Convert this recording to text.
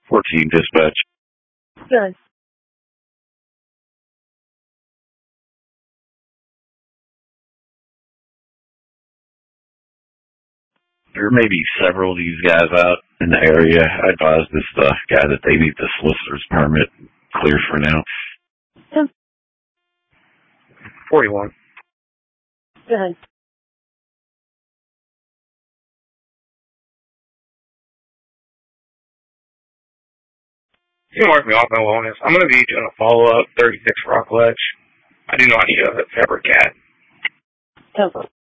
14 dispatch. Good. There may be several of these guys out in the area. I advise this guy that they need the solicitor's permit cleared for now. 41. Good. You can mark me off my wellness. I'm going to be doing a follow-up, 36 Rockledge. I do not need a pepper cat. Over.